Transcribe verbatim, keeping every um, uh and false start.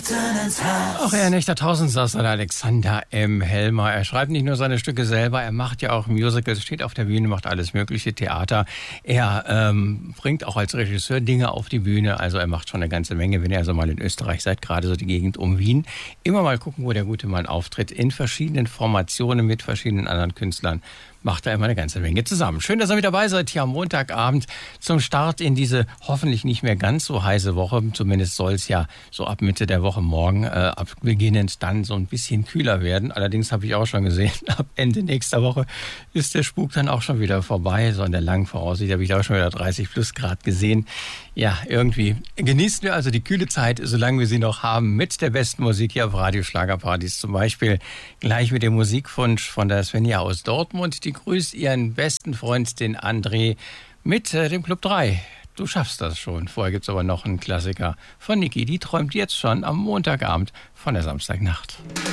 Auch er, ein echter Tausendsasser, der Alexander M. Helmer. Er schreibt nicht nur seine Stücke selber, er macht ja auch Musicals, steht auf der Bühne, macht alles mögliche, Theater. Er ähm, bringt auch als Regisseur Dinge auf die Bühne, also er macht schon eine ganze Menge, wenn ihr also mal in Österreich seid, gerade so die Gegend um Wien. Immer mal gucken, wo der gute Mann auftritt, in verschiedenen Formationen mit verschiedenen anderen Künstlern. Macht er immer eine ganze Menge zusammen. Schön, dass ihr mit dabei seid hier am Montagabend zum Start in diese hoffentlich nicht mehr ganz so heiße Woche. Zumindest soll es ja so ab Mitte der Woche morgen, äh, ab beginnend dann so ein bisschen kühler werden. Allerdings habe ich auch schon gesehen, ab Ende nächster Woche ist der Spuk dann auch schon wieder vorbei. So in der langen Voraussicht habe ich auch schon wieder dreißig plus Grad gesehen. Ja, irgendwie genießen wir also die kühle Zeit, solange wir sie noch haben, mit der besten Musik hier auf Radio Schlagerpartys. Zum Beispiel gleich mit dem Musikwunsch von der Svenja aus Dortmund. Die grüßt ihren besten Freund, den André, mit äh, dem Club drei. Du schaffst das schon. Vorher gibt es aber noch einen Klassiker von Niki. Die träumt jetzt schon am Montagabend von der Samstagnacht.